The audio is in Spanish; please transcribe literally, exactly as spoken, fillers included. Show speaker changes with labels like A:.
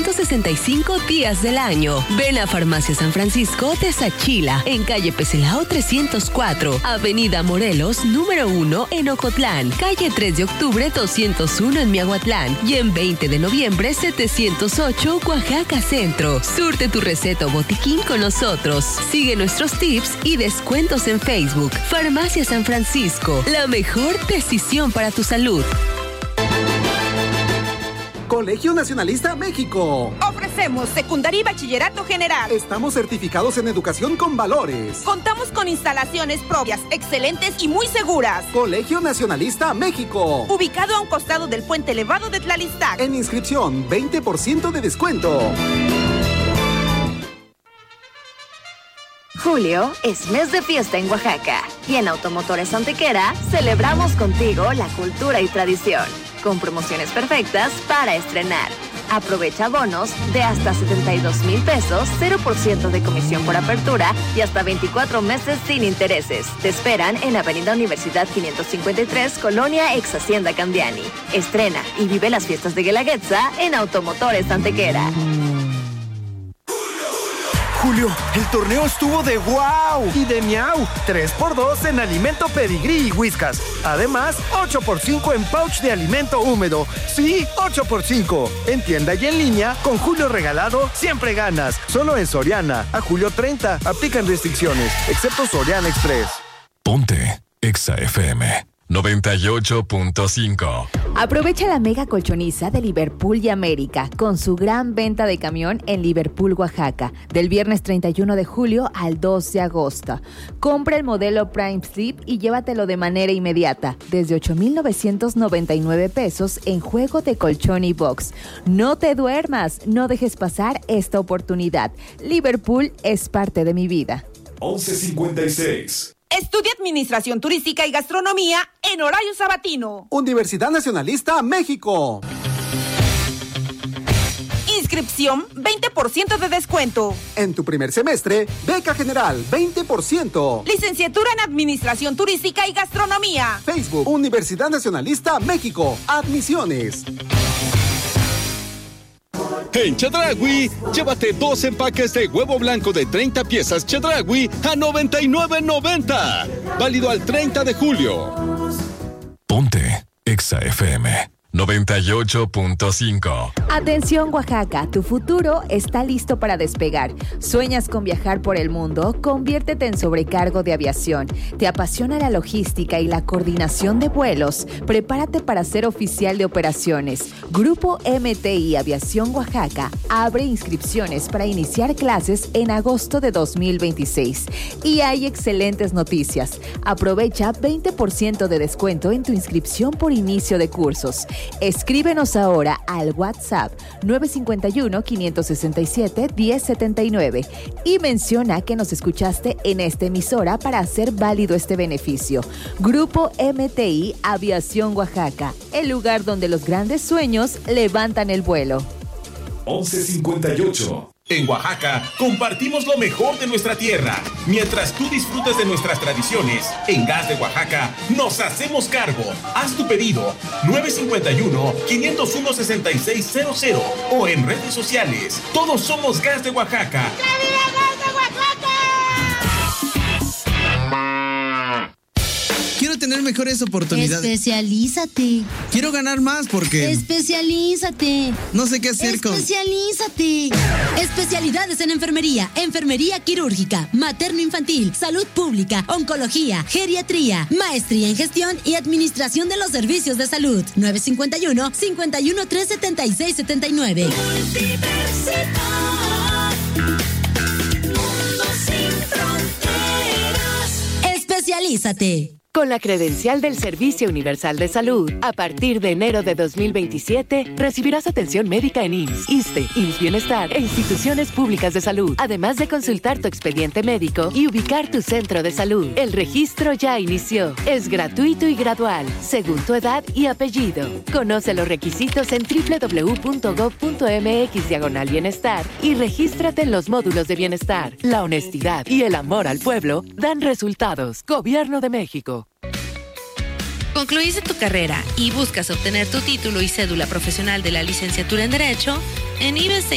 A: trescientos sesenta y cinco días del año. Ven a Farmacia San Francisco de Sachila, en calle Peselao trescientos cuatro, Avenida Morelos, número uno en Ocotlán, calle tres de octubre doscientos uno en Miahuatlán y en veinte de noviembre setecientos ocho, Oaxaca Centro. Surte tu receta o botiquín con nosotros. Sigue nuestros tips y descuentos en Facebook. Farmacia San Francisco, la mejor decisión para tu salud.
B: Colegio Nacionalista México.
C: Ofrecemos secundaria y bachillerato general.
B: Estamos certificados en educación con valores.
C: Contamos con instalaciones propias, excelentes y muy seguras.
B: Colegio Nacionalista México.
C: Ubicado a un costado del puente elevado de Tlalistac.
B: En inscripción, veinte por ciento de descuento.
D: Julio es mes de fiesta en Oaxaca y en Automotores Antequera celebramos contigo la cultura y tradición, con promociones perfectas para estrenar. Aprovecha bonos de hasta setenta y dos mil pesos, cero por ciento de comisión por apertura y hasta veinticuatro meses sin intereses. Te esperan en Avenida Universidad quinientos cincuenta y tres, Colonia Ex Hacienda Candiani. Estrena y vive las fiestas de Guelaguetza en Automotores Antequera.
E: Julio, el torneo estuvo de wow y de miau. tres por dos en alimento Pedigrí y Whiskas. Además, ocho por cinco en pouch de alimento húmedo. Sí, ocho por cinco. En tienda y en línea, con Julio regalado, siempre ganas. Solo en Soriana. A julio treinta. Aplican restricciones, excepto Soriana Express.
F: Ponte Exa F M noventa y ocho punto cinco.
G: Aprovecha la mega colchoniza de Liverpool y América con su gran venta de camión en Liverpool, Oaxaca, del viernes treinta y uno de julio al dos de agosto. Compra el modelo Prime Sleep y llévatelo de manera inmediata, desde ocho mil novecientos noventa y nueve pesos en juego de colchón y box. No te duermas, no dejes pasar esta oportunidad. Liverpool es parte de mi vida.
F: once cincuenta y seis.
C: Estudia Administración Turística y Gastronomía en horario sabatino.
B: Universidad Nacionalista México.
C: Inscripción, veinte por ciento de descuento.
B: En tu primer semestre, beca general, veinte por ciento.
C: Licenciatura en Administración Turística y Gastronomía.
B: Facebook, Universidad Nacionalista México. Admisiones.
H: En Chedraui, llévate dos empaques de huevo blanco de treinta piezas Chedraui a noventa y nueve noventa. Válido al treinta de julio.
F: Ponte Exa F M noventa y ocho punto cinco.
G: Atención Oaxaca, tu futuro está listo para despegar. ¿Sueñas con viajar por el mundo? Conviértete en sobrecargo de aviación. ¿Te apasiona la logística y la coordinación de vuelos? Prepárate para ser oficial de operaciones. Grupo M T I Aviación Oaxaca abre inscripciones para iniciar clases en agosto de dos mil veintiséis. Y hay excelentes noticias. Aprovecha veinte por ciento de descuento en tu inscripción por inicio de cursos. Escríbenos ahora al WhatsApp nueve cinco uno, cinco seis siete, uno cero siete nueve y menciona que nos escuchaste en esta emisora para hacer válido este beneficio. Grupo M T I Aviación Oaxaca, el lugar donde los grandes sueños levantan el vuelo.
F: once cincuenta y ocho.
I: En Oaxaca, compartimos lo mejor de nuestra tierra. Mientras tú disfrutas de nuestras tradiciones, en Gas de Oaxaca nos hacemos cargo. Haz tu pedido nueve cinco uno, cinco cero uno, seis seis cero cero o en redes sociales. Todos somos Gas de Oaxaca.
J: ¡Que viva Gas de Oaxaca!
K: Quiero tener mejores oportunidades.
L: Especialízate.
K: Quiero ganar más porque...
L: Especialízate.
K: No sé qué hacer con...
L: Especialízate. Especialidades en enfermería, enfermería quirúrgica, materno-infantil, salud pública, oncología, geriatría, maestría en gestión y administración de los servicios de salud. nueve cinco uno, cinco uno tres, siete seis siete nueve.
J: Universidad. Mundo sin fronteras.
L: Especialízate.
M: Con la credencial del Servicio Universal de Salud, a partir de enero de dos mil veintisiete, recibirás atención médica en I M S S, ISSSTE, I M S S Bienestar e instituciones públicas de salud, además de consultar tu expediente médico y ubicar tu centro de salud. El registro ya inició. Es gratuito y gradual, según tu edad y apellido. Conoce los requisitos en doble u doble u doble u punto gob punto eme equis diagonal bienestar y regístrate en los módulos de bienestar. La honestidad y el amor al pueblo dan resultados. Gobierno de México.
N: ¿Concluiste tu carrera y buscas obtener tu título y cédula profesional de la licenciatura en Derecho? En I B S